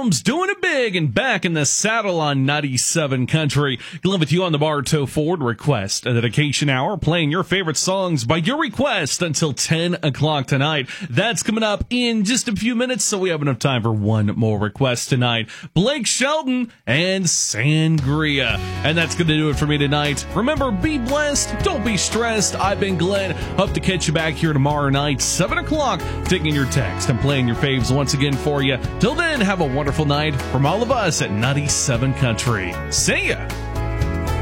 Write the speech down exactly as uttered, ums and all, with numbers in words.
Combs doing it big and back in the saddle on ninety-seven Country. Glenn with you on the Bartow Ford Request, a dedication hour, playing your favorite songs by your request until ten o'clock tonight. That's coming up in just a few minutes, so we have enough time for one more request tonight. Blake Shelton and Sangria. And that's going to do it for me tonight. Remember, be blessed, don't be stressed. I've been Glenn. Hope to catch you back here tomorrow night, seven o'clock, taking your text and playing your faves once again for you. Till then, have a wonderful night from all of us at ninety-seven Country. See ya!